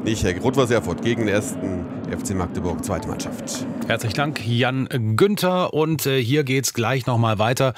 nicht. Rot-Weiß Erfurt gegen den 1. FC Magdeburg, zweite Mannschaft. Herzlichen Dank, Jan Günther. Und hier geht's gleich nochmal weiter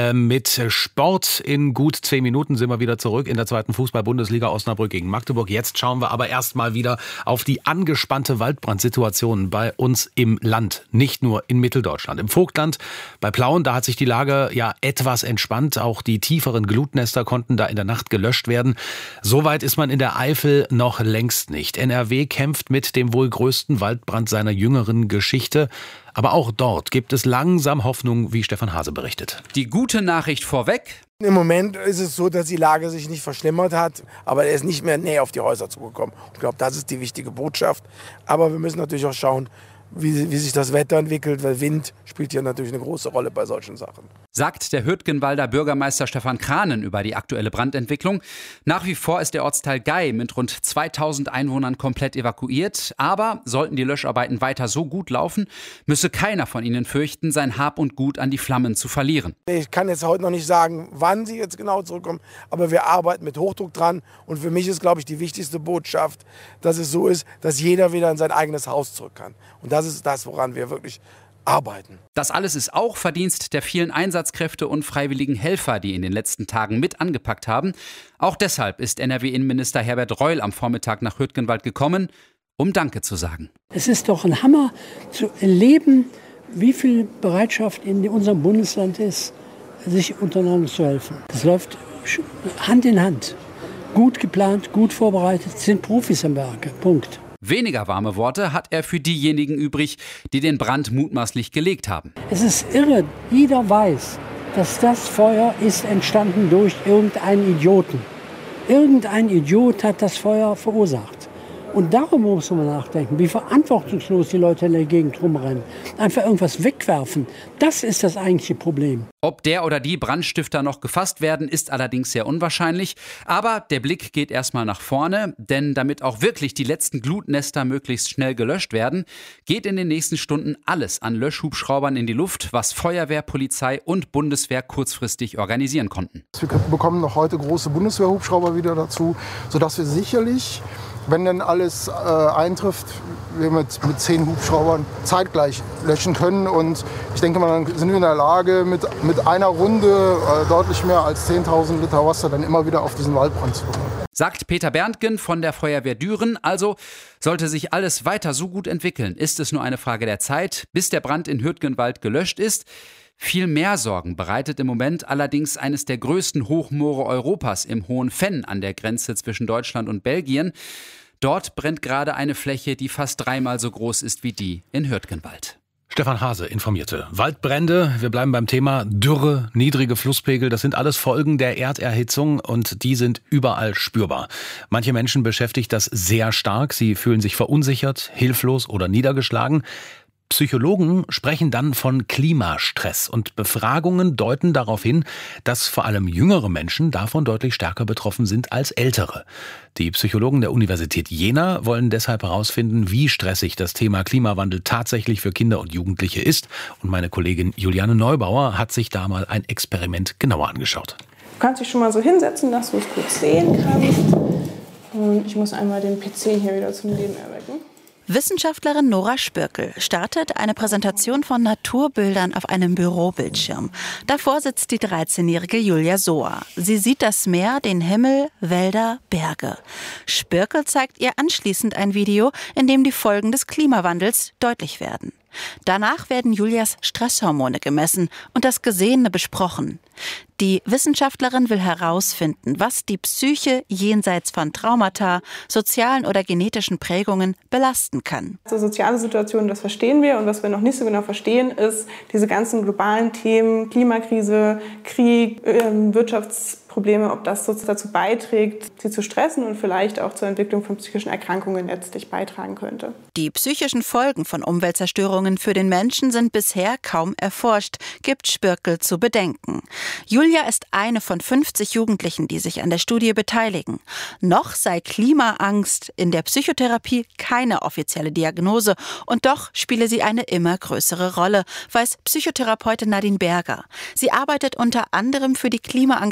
mit Sport. In gut 10 Minuten sind wir wieder zurück in der zweiten Fußball-Bundesliga, Osnabrück gegen Magdeburg. Jetzt schauen wir aber erstmal wieder auf die angespannte Waldbrandsituation bei uns im Land, nicht nur in Mitteldeutschland. Im Vogtland, bei Plauen, da hat sich die Lage ja etwas entspannt. Auch die tieferen Glutnester konnten da in der Nacht gelöscht werden. Soweit ist man in der Eifel noch längst nicht. NRW kämpft mit dem wohl größten Waldbrand seiner jüngeren Geschichte. Aber auch dort gibt es langsam Hoffnung, wie Stefan Hase berichtet. Die gute Nachricht vorweg. Im Moment ist es so, dass die Lage sich nicht verschlimmert hat, aber er ist nicht mehr näher auf die Häuser zugekommen. Ich glaube, das ist die wichtige Botschaft. Aber wir müssen natürlich auch schauen, wie sich das Wetter entwickelt, weil Wind spielt ja natürlich eine große Rolle bei solchen Sachen. Sagt der Hürtgenwalder Bürgermeister Stefan Kranen über die aktuelle Brandentwicklung. Nach wie vor ist der Ortsteil Gei mit rund 2000 Einwohnern komplett evakuiert. Aber sollten die Löscharbeiten weiter so gut laufen, müsse keiner von ihnen fürchten, sein Hab und Gut an die Flammen zu verlieren. Ich kann jetzt heute noch nicht sagen, wann sie jetzt genau zurückkommen, aber wir arbeiten mit Hochdruck dran. Und für mich ist, glaube ich, die wichtigste Botschaft, dass es so ist, dass jeder wieder in sein eigenes Haus zurück kann. Und das ist das, woran wir wirklich arbeiten. Das alles ist auch Verdienst der vielen Einsatzkräfte und freiwilligen Helfer, die in den letzten Tagen mit angepackt haben. Auch deshalb ist NRW-Innenminister Herbert Reul am Vormittag nach Hürtgenwald gekommen, um Danke zu sagen. Es ist doch ein Hammer zu erleben, wie viel Bereitschaft in unserem Bundesland ist, sich untereinander zu helfen. Das läuft Hand in Hand. Gut geplant, gut vorbereitet, sind Profis am Werke. Punkt. Weniger warme Worte hat er für diejenigen übrig, die den Brand mutmaßlich gelegt haben. Es ist irre. Jeder weiß, dass das Feuer ist entstanden durch irgendeinen Idioten. Irgendein Idiot hat das Feuer verursacht. Und darum muss man nachdenken, wie verantwortungslos die Leute in der Gegend rumrennen. Einfach irgendwas wegwerfen. Das ist das eigentliche Problem. Ob der oder die Brandstifter noch gefasst werden, ist allerdings sehr unwahrscheinlich. Aber der Blick geht erstmal nach vorne, denn damit auch wirklich die letzten Glutnester möglichst schnell gelöscht werden, geht in den nächsten Stunden alles an Löschhubschraubern in die Luft, was Feuerwehr, Polizei und Bundeswehr kurzfristig organisieren konnten. Wir bekommen noch heute große Bundeswehrhubschrauber wieder dazu, sodass wir sicherlich, wenn dann alles eintrifft, wir mit 10 Hubschraubern zeitgleich löschen können. Und ich denke mal, dann sind wir in der Lage, mit einer Runde deutlich mehr als 10.000 Liter Wasser dann immer wieder auf diesen Waldbrand zu bekommen. Sagt Peter Berntgen von der Feuerwehr Düren. Also sollte sich alles weiter so gut entwickeln, ist es nur eine Frage der Zeit, bis der Brand in Hürtgenwald gelöscht ist. Viel mehr Sorgen bereitet im Moment allerdings eines der größten Hochmoore Europas im Hohen Venn an der Grenze zwischen Deutschland und Belgien. Dort brennt gerade eine Fläche, die fast 3-mal so groß ist wie die in Hürtgenwald. Stefan Hase informierte. Waldbrände, wir bleiben beim Thema Dürre, niedrige Flusspegel, das sind alles Folgen der Erderhitzung und die sind überall spürbar. Manche Menschen beschäftigt das sehr stark, sie fühlen sich verunsichert, hilflos oder niedergeschlagen. Psychologen sprechen dann von Klimastress und Befragungen deuten darauf hin, dass vor allem jüngere Menschen davon deutlich stärker betroffen sind als ältere. Die Psychologen der Universität Jena wollen deshalb herausfinden, wie stressig das Thema Klimawandel tatsächlich für Kinder und Jugendliche ist. Und meine Kollegin Juliane Neubauer hat sich da mal ein Experiment genauer angeschaut. Du kannst dich schon mal so hinsetzen, dass du es kurz sehen kannst. Und ich muss einmal den PC hier wieder zum Leben erwecken. Wissenschaftlerin Nora Spürkel startet eine Präsentation von Naturbildern auf einem Bürobildschirm. Davor sitzt die 13-jährige Julia Soa. Sie sieht das Meer, den Himmel, Wälder, Berge. Spürkel zeigt ihr anschließend ein Video, in dem die Folgen des Klimawandels deutlich werden. Danach werden Julias Stresshormone gemessen und das Gesehene besprochen. Die Wissenschaftlerin will herausfinden, was die Psyche jenseits von Traumata, sozialen oder genetischen Prägungen belasten kann. Also soziale Situationen, das verstehen wir. Und was wir noch nicht so genau verstehen, ist diese ganzen globalen Themen, Klimakrise, Krieg, Wirtschaftsprobleme, ob das dazu beiträgt, sie zu stressen und vielleicht auch zur Entwicklung von psychischen Erkrankungen letztlich beitragen könnte. Die psychischen Folgen von Umweltzerstörungen für den Menschen sind bisher kaum erforscht, gibt Spürkel zu bedenken. Julia ist eine von 50 Jugendlichen, die sich an der Studie beteiligen. Noch sei Klimaangst in der Psychotherapie keine offizielle Diagnose und doch spiele sie eine immer größere Rolle, weiß Psychotherapeutin Nadine Berger. Sie arbeitet unter anderem für die klimaengagierte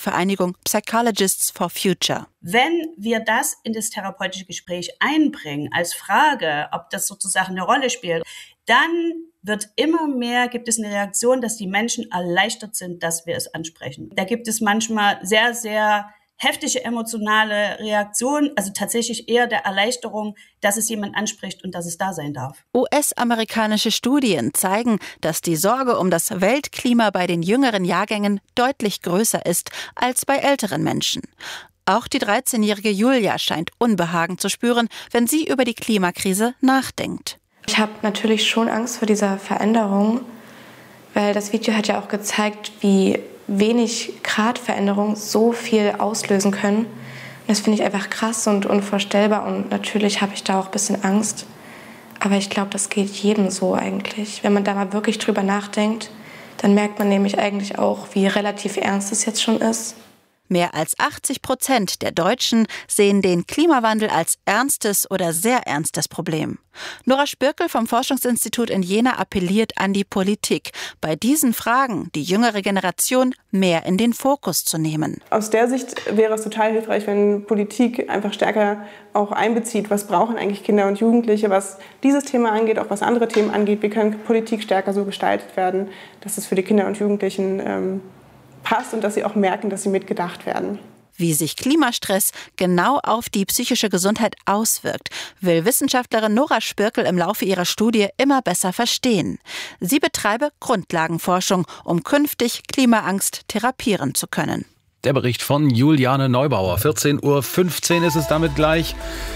Vereinigung Psychologists for Future. Wenn wir das in das therapeutische Gespräch einbringen, als Frage, ob das sozusagen eine Rolle spielt, dann gibt es eine Reaktion, dass die Menschen erleichtert sind, dass wir es ansprechen. Da gibt es manchmal sehr, sehr heftige emotionale Reaktionen, also tatsächlich eher der Erleichterung, dass es jemand anspricht und dass es da sein darf. US-amerikanische Studien zeigen, dass die Sorge um das Weltklima bei den jüngeren Jahrgängen deutlich größer ist als bei älteren Menschen. Auch die 13-jährige Julia scheint Unbehagen zu spüren, wenn sie über die Klimakrise nachdenkt. Ich habe natürlich schon Angst vor dieser Veränderung, weil das Video hat ja auch gezeigt, wie wenig Grad Veränderung so viel auslösen können. Und das finde ich einfach krass und unvorstellbar und natürlich habe ich da auch ein bisschen Angst. Aber ich glaube, das geht jedem so eigentlich. Wenn man da mal wirklich drüber nachdenkt, dann merkt man nämlich eigentlich auch, wie relativ ernst es jetzt schon ist. Mehr als 80% der Deutschen sehen den Klimawandel als ernstes oder sehr ernstes Problem. Nora Spürkel vom Forschungsinstitut in Jena appelliert an die Politik, bei diesen Fragen die jüngere Generation mehr in den Fokus zu nehmen. Aus der Sicht wäre es total hilfreich, wenn Politik einfach stärker auch einbezieht, was brauchen eigentlich Kinder und Jugendliche, was dieses Thema angeht, auch was andere Themen angeht. Wie kann Politik stärker so gestaltet werden, dass es für die Kinder und Jugendlichen passt und dass sie auch merken, dass sie mitgedacht werden. Wie sich Klimastress genau auf die psychische Gesundheit auswirkt, will Wissenschaftlerin Nora Spürkel im Laufe ihrer Studie immer besser verstehen. Sie betreibe Grundlagenforschung, um künftig Klimaangst therapieren zu können. Der Bericht von Juliane Neubauer. 14:15 Uhr ist es damit gleich.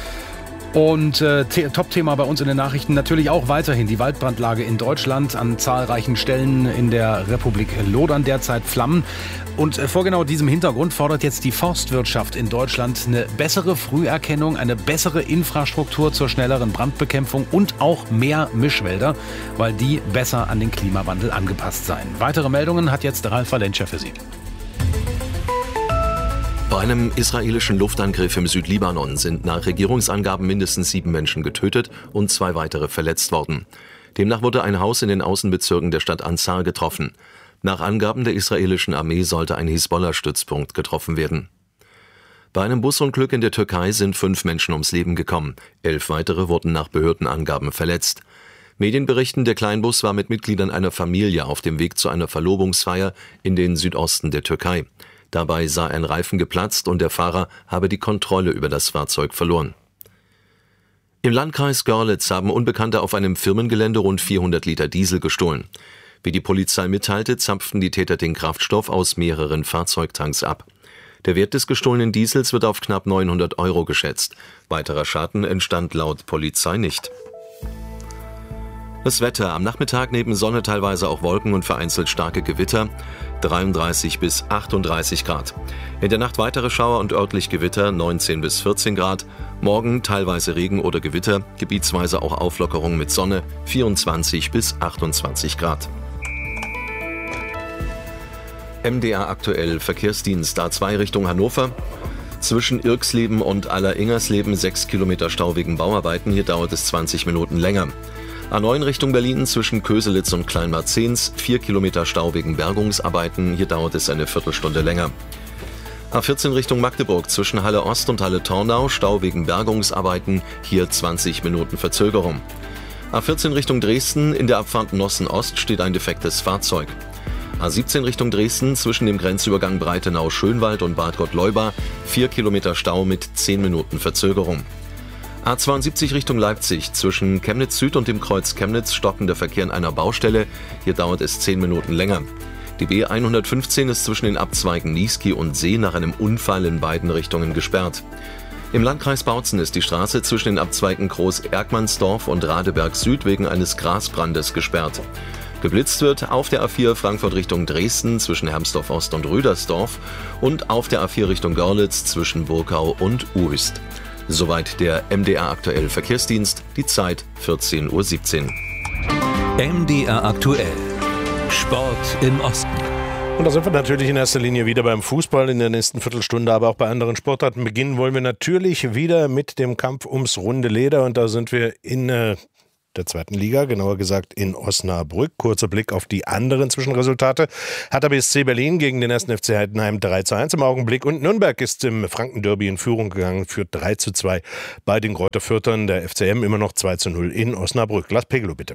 Und Top-Thema bei uns in den Nachrichten natürlich auch weiterhin die Waldbrandlage in Deutschland. An zahlreichen Stellen in der Republik lodern derzeit Flammen. Und vor genau diesem Hintergrund fordert jetzt die Forstwirtschaft in Deutschland eine bessere Früherkennung, eine bessere Infrastruktur zur schnelleren Brandbekämpfung und auch mehr Mischwälder, weil die besser an den Klimawandel angepasst seien. Weitere Meldungen hat jetzt Ralf Valencia für Sie. Bei einem israelischen Luftangriff im Südlibanon sind nach Regierungsangaben mindestens 7 Menschen getötet und 2 weitere verletzt worden. Demnach wurde ein Haus in den Außenbezirken der Stadt Ansar getroffen. Nach Angaben der israelischen Armee sollte ein Hisbollah-Stützpunkt getroffen werden. Bei einem Busunglück in der Türkei sind 5 Menschen ums Leben gekommen. 11 weitere wurden nach Behördenangaben verletzt. Medien berichten, der Kleinbus war mit Mitgliedern einer Familie auf dem Weg zu einer Verlobungsfeier in den Südosten der Türkei. Dabei sei ein Reifen geplatzt und der Fahrer habe die Kontrolle über das Fahrzeug verloren. Im Landkreis Görlitz haben Unbekannte auf einem Firmengelände rund 400 Liter Diesel gestohlen. Wie die Polizei mitteilte, zapften die Täter den Kraftstoff aus mehreren Fahrzeugtanks ab. Der Wert des gestohlenen Diesels wird auf knapp 900 € geschätzt. Weiterer Schaden entstand laut Polizei nicht. Das Wetter: Am Nachmittag neben Sonne teilweise auch Wolken und vereinzelt starke Gewitter, 33 bis 38 Grad. In der Nacht weitere Schauer und örtlich Gewitter, 19 bis 14 Grad. Morgen teilweise Regen oder Gewitter, gebietsweise auch Auflockerung mit Sonne, 24 bis 28 Grad. MDR aktuell, Verkehrsdienst A2 Richtung Hannover. Zwischen Irxleben und Alleringersleben 6 Kilometer Stau wegen Bauarbeiten, hier dauert es 20 Minuten länger. A9 Richtung Berlin zwischen Köselitz und Kleinmarzens, 4 Kilometer Stau wegen Bergungsarbeiten, hier dauert es eine Viertelstunde länger. A14 Richtung Magdeburg zwischen Halle Ost und Halle Tornau, Stau wegen Bergungsarbeiten, hier 20 Minuten Verzögerung. A14 Richtung Dresden, in der Abfahrt Nossen Ost steht ein defektes Fahrzeug. A17 Richtung Dresden zwischen dem Grenzübergang Breitenau-Schönwald und Bad Gottleuba, 4 Kilometer Stau mit 10 Minuten Verzögerung. A72 Richtung Leipzig, zwischen Chemnitz Süd und dem Kreuz Chemnitz stockender Verkehr an einer Baustelle, hier dauert es 10 Minuten länger. Die B115 ist zwischen den Abzweigen Niesky und See nach einem Unfall in beiden Richtungen gesperrt. Im Landkreis Bautzen ist die Straße zwischen den Abzweigen Groß-Erkmannsdorf und Radeberg Süd wegen eines Grasbrandes gesperrt. Geblitzt wird auf der A4 Frankfurt Richtung Dresden zwischen Hermsdorf Ost und Rüdersdorf und auf der A4 Richtung Görlitz zwischen Burgau und Uhyst. Soweit der MDR aktuell Verkehrsdienst, die Zeit 14:17 Uhr. MDR aktuell. Sport im Osten. Und da sind wir natürlich in erster Linie wieder beim Fußball in der nächsten Viertelstunde, aber auch bei anderen Sportarten. Beginnen wollen wir natürlich wieder mit dem Kampf ums runde Leder und da sind wir in der zweiten Liga, genauer gesagt in Osnabrück. Kurzer Blick auf die anderen Zwischenresultate. Hertha BSC Berlin gegen den 1. FC Heidenheim 3:1 im Augenblick und Nürnberg ist im Franken-Derby in Führung gegangen für 3:2 bei den Greuther Fürthern. Der FCM immer noch 2:0 in Osnabrück. Lars Pegelow bitte.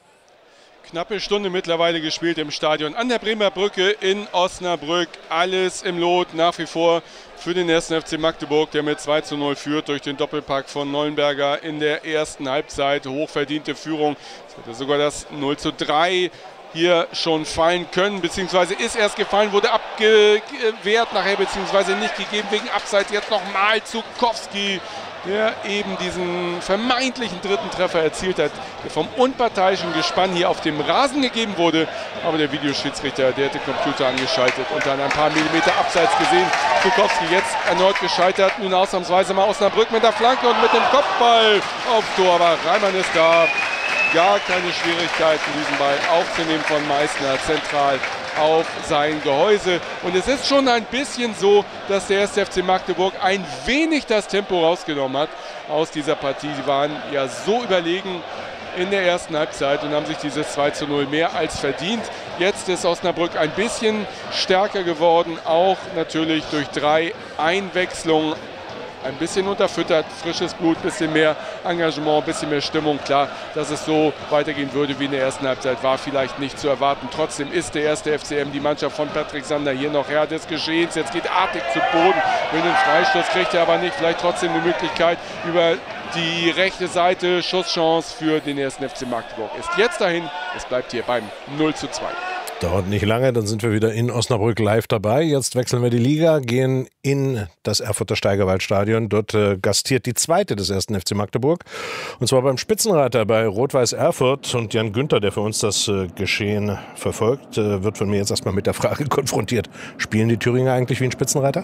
Knappe Stunde mittlerweile gespielt im Stadion an der Bremer Brücke in Osnabrück. Alles im Lot nach wie vor für den 1. FC Magdeburg, der mit 2:0 führt durch den Doppelpack von Neuenberger in der ersten Halbzeit. Hochverdiente Führung. Es hätte sogar das 0:3 hier schon fallen können, beziehungsweise ist erst gefallen, wurde abgewehrt nachher, beziehungsweise nicht gegeben wegen Abseits. Jetzt nochmal Zukowski, der eben diesen vermeintlichen dritten Treffer erzielt hat, der vom unparteiischen Gespann hier auf dem Rasen gegeben wurde. Aber der Videoschiedsrichter, der hätte Computer angeschaltet und dann ein paar Millimeter Abseits gesehen. Zukowski jetzt erneut gescheitert, nun ausnahmsweise mal Osnabrück mit der Flanke und mit dem Kopfball auf Tor. Aber Reimann ist da. Gar keine Schwierigkeiten, diesen Ball aufzunehmen von Meissner zentral auf sein Gehäuse. Und es ist schon ein bisschen so, dass der 1. FC Magdeburg ein wenig das Tempo rausgenommen hat aus dieser Partie. Sie waren ja so überlegen in der ersten Halbzeit und haben sich dieses 2:0 mehr als verdient. Jetzt ist Osnabrück ein bisschen stärker geworden, auch natürlich durch 3 Einwechslungen. Ein bisschen unterfüttert, frisches Blut, ein bisschen mehr Engagement, ein bisschen mehr Stimmung. Klar, dass es so weitergehen würde wie in der ersten Halbzeit, war vielleicht nicht zu erwarten. Trotzdem ist der 1. FCM, die Mannschaft von Patrick Sander, hier noch Herr des Geschehens. Jetzt geht Artig zu Boden, will den Freistoß, kriegt er aber nicht. Vielleicht trotzdem eine Möglichkeit über die rechte Seite. Schusschance für den 1. FC Magdeburg ist jetzt dahin. Es bleibt hier beim 0:2. Dauert nicht lange, dann sind wir wieder in Osnabrück live dabei. Jetzt wechseln wir die Liga, gehen in das Erfurter Steigerwaldstadion. Dort gastiert die zweite des 1. FC Magdeburg. Und zwar beim Spitzenreiter bei Rot-Weiß Erfurt. Und Jan Günther, der für uns das Geschehen verfolgt, wird von mir jetzt erstmal mit der Frage konfrontiert. Spielen die Thüringer eigentlich wie ein Spitzenreiter?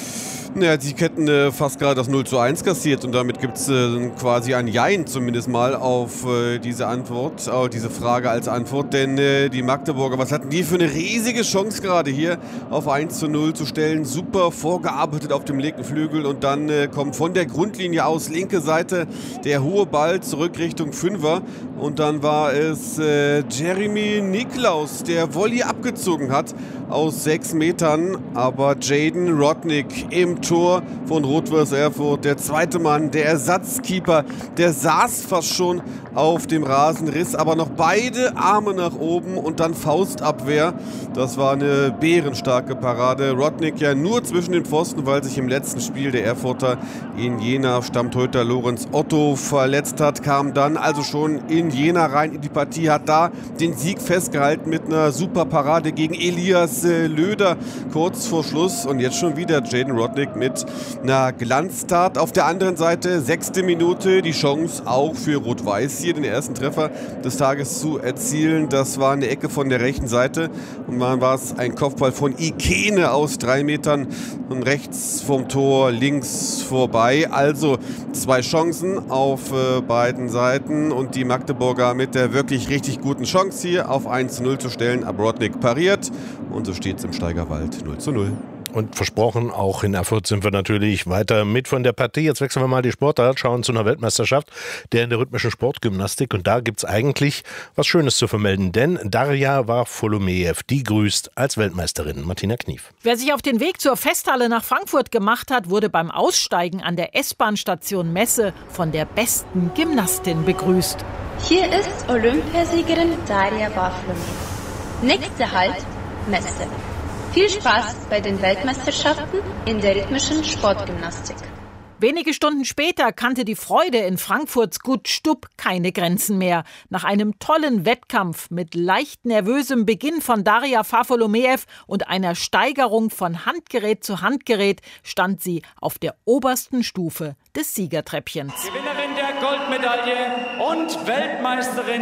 Ja, sie hätten fast gerade das 0:1 kassiert und damit gibt es quasi ein Jein zumindest mal auf diese Antwort, diese Frage als Antwort, denn die Magdeburger, was hatten die für eine riesige Chance gerade hier auf 1:0 zu stellen, super vorgearbeitet auf dem linken Flügel und dann kommt von der Grundlinie aus linke Seite der hohe Ball zurück Richtung Fünfer und dann war es Jeremy Niklaus, der Volley abgezogen hat aus 6 Metern, aber Jaden Rodnick im Tor von Rot-Weiß Erfurt, der zweite Mann, der Ersatzkeeper, der saß fast schon auf dem Rasen, riss aber noch beide Arme nach oben und dann Faustabwehr. Das war eine bärenstarke Parade. Rodnick ja nur zwischen den Pfosten, weil sich im letzten Spiel der Erfurter in Jena Stammtorhüter Lorenz Otto verletzt hat, kam dann also schon in Jena rein in die Partie, hat da den Sieg festgehalten mit einer super Parade gegen Elias Löder kurz vor Schluss und jetzt schon wieder Jaden Rodnick mit einer Glanztat. Auf der anderen Seite 6. Minute die Chance auch für Rot-Weiß hier den ersten Treffer des Tages zu erzielen. Das war eine Ecke von der rechten Seite und dann war es ein Kopfball von Ikene aus 3 Metern und rechts vom Tor, links vorbei. Also 2 Chancen auf beiden Seiten und die Magdeburger mit der wirklich richtig guten Chance hier auf 1:0 zu stellen. Aber Rodnick pariert und so steht es im Steigerwald 0:0. Und versprochen, auch in Erfurt sind wir natürlich weiter mit von der Partie. Jetzt wechseln wir mal die Sportart, schauen zu einer Weltmeisterschaft, der in der rhythmischen Sportgymnastik. Und da gibt es eigentlich was Schönes zu vermelden, denn Darja Varfolomejew, die grüßt als Weltmeisterin. Martina Knief. Wer sich auf den Weg zur Festhalle nach Frankfurt gemacht hat, wurde beim Aussteigen an der S-Bahn-Station Messe von der besten Gymnastin begrüßt. Hier ist Olympiasiegerin Darja Varfolomejew. Nächster Halt, Messe. Viel Spaß bei den Weltmeisterschaften in der rhythmischen Sportgymnastik. Wenige Stunden später kannte die Freude in Frankfurts Gut Stub keine Grenzen mehr. Nach einem tollen Wettkampf mit leicht nervösem Beginn von Darja Varfolomejew und einer Steigerung von Handgerät zu Handgerät stand sie auf der obersten Stufe des Siegertreppchens. Gewinnerin der Goldmedaille und Weltmeisterin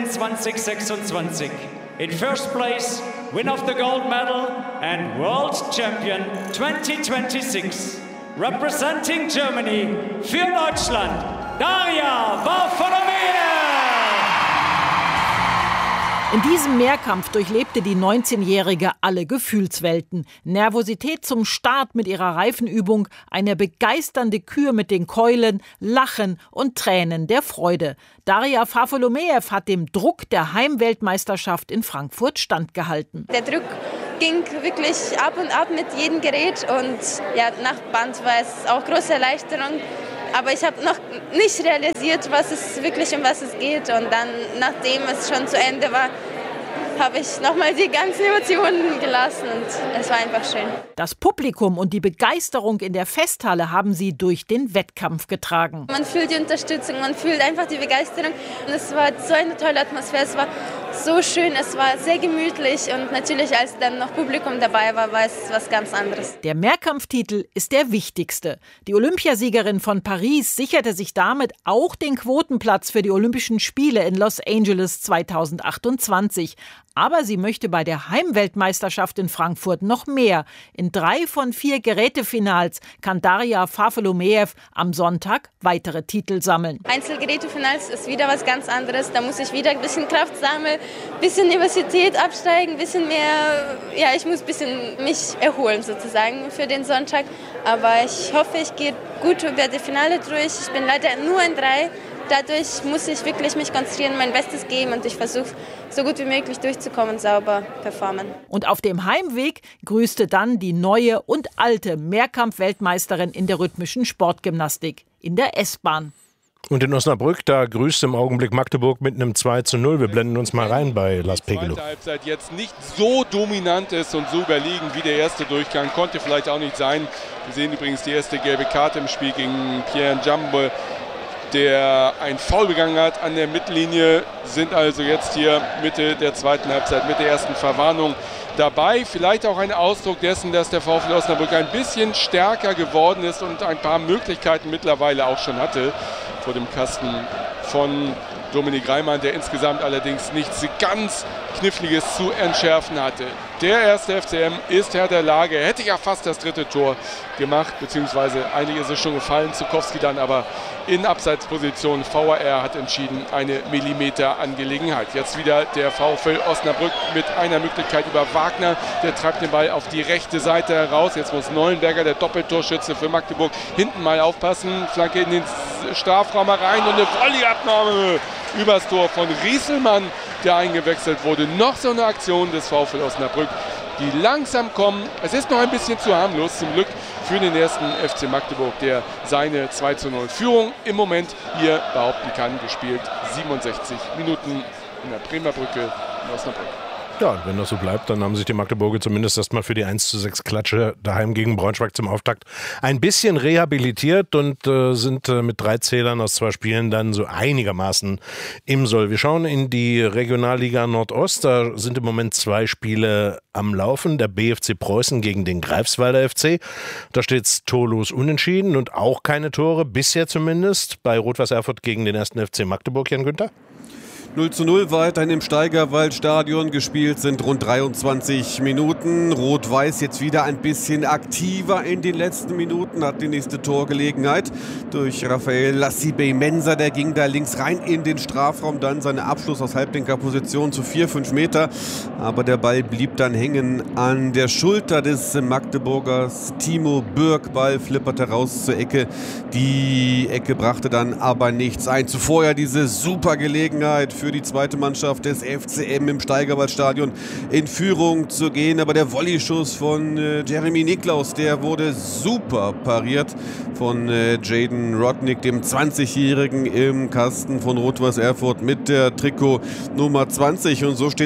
2026. In first place, winner of the gold medal and world champion 2026. Representing Germany für Deutschland, Darja Varfolomejew. In diesem Mehrkampf durchlebte die 19-Jährige alle Gefühlswelten. Nervosität zum Start mit ihrer Reifenübung, eine begeisternde Kür mit den Keulen, Lachen und Tränen der Freude. Daria Fafolomeev hat dem Druck der Heimweltmeisterschaft in Frankfurt standgehalten. Der Druck ging wirklich ab und ab mit jedem Gerät und ja, nach Band war es auch große Erleichterung. Aber ich habe noch nicht realisiert, um was es geht. Und dann, nachdem es schon zu Ende war, habe ich nochmal die ganzen Emotionen gelassen und es war einfach schön. Das Publikum und die Begeisterung in der Festhalle haben sie durch den Wettkampf getragen. Man fühlt die Unterstützung, man fühlt einfach die Begeisterung. Und es war so eine tolle Atmosphäre, es war so schön, es war sehr gemütlich. Und natürlich, als dann noch Publikum dabei war, war es was ganz anderes. Der Mehrkampftitel ist der wichtigste. Die Olympiasiegerin von Paris sicherte sich damit auch den Quotenplatz für die Olympischen Spiele in Los Angeles 2028. Aber sie möchte bei der Heimweltmeisterschaft in Frankfurt noch mehr. In 3 von 4 Gerätefinals kann Daria Fafolomeev am Sonntag weitere Titel sammeln. Einzelgerätefinals ist wieder was ganz anderes. Da muss ich wieder ein bisschen Kraft sammeln, ein bisschen Nervosität absteigen, ein bisschen mehr, ja, ich muss ein bisschen mich erholen sozusagen für den Sonntag. Aber ich hoffe, ich gehe gut über die Finale durch. Ich bin leider nur in 3. Dadurch muss ich wirklich mich konzentrieren, mein Bestes geben und ich versuche, so gut wie möglich durchzukommen und sauber performen. Und auf dem Heimweg grüßte dann die neue und alte Mehrkampf-Weltmeisterin in der rhythmischen Sportgymnastik in der S-Bahn. Und in Osnabrück, da grüßt im Augenblick Magdeburg mit einem 2:0. Wir blenden uns mal rein bei Lars Pegelow. Die Halbzeit jetzt nicht so dominant ist und so überlegen wie der erste Durchgang. Konnte vielleicht auch nicht sein. Wir sehen übrigens die erste gelbe Karte im Spiel gegen Pierre Njambe, der ein Foul begangen hat an der Mittellinie, sind also jetzt hier Mitte der zweiten Halbzeit, mit der ersten Verwarnung dabei. Vielleicht auch ein Ausdruck dessen, dass der VfL Osnabrück ein bisschen stärker geworden ist und ein paar Möglichkeiten mittlerweile auch schon hatte vor dem Kasten von Dominik Reimann, der insgesamt allerdings nichts ganz Kniffliges zu entschärfen hatte. Der erste FCM ist Herr der Lage, hätte ja fast das 3. Tor gemacht, beziehungsweise eigentlich ist es schon gefallen, Zukowski dann aber in Abseitsposition. VAR hat entschieden, eine Millimeter-Angelegenheit. Jetzt wieder der VfL Osnabrück mit einer Möglichkeit über Wagner. Der treibt den Ball auf die rechte Seite heraus. Jetzt muss Neuenberger, der Doppeltorschütze für Magdeburg, hinten mal aufpassen. Flanke in den Strafraum rein und eine Volleyabnahme übers Tor von Rieselmann, der eingewechselt wurde. Noch so eine Aktion des VfL Osnabrück, die langsam kommen. Es ist noch ein bisschen zu harmlos, zum Glück für den ersten FC Magdeburg, der seine 2:0 Führung im Moment hier behaupten kann. Gespielt 67 Minuten in der Bremer Brücke in Osnabrück. Ja, und wenn das so bleibt, dann haben sich die Magdeburger zumindest erstmal für die 1:6 Klatsche daheim gegen Braunschweig zum Auftakt ein bisschen rehabilitiert und sind mit 3 Zählern aus 2 Spielen dann so einigermaßen im Soll. Wir schauen in die Regionalliga Nordost. Da sind im Moment 2 Spiele am Laufen. Der BFC Preußen gegen den Greifswalder FC. Da steht es torlos unentschieden und auch keine Tore, bisher zumindest, bei Rot-Weiß Erfurt gegen den 1. FC Magdeburg. Jan Günther? 0:0 weiterhin im Steigerwaldstadion. Gespielt sind rund 23 Minuten. Rot-Weiß jetzt wieder ein bisschen aktiver in den letzten Minuten. Hat die nächste Torgelegenheit durch Raphael Lassibey-Mensa. Der ging da links rein in den Strafraum. Dann seine Abschluss aus Halbdenkerposition zu 4-5 Meter. Aber der Ball blieb dann hängen an der Schulter des Magdeburgers Timo Bürk. Ball flipperte raus zur Ecke. Die Ecke brachte dann aber nichts ein. Zuvor ja diese super Gelegenheit für die zweite Mannschaft des FCM im Steigerwaldstadion in Führung zu gehen. Aber der Volleyschuss von Jeremy Niklaus, der wurde super pariert von Jaden Rodnick, dem 20-Jährigen im Kasten von Rot-Weiß Erfurt mit der Trikot Nummer 20. Und so steht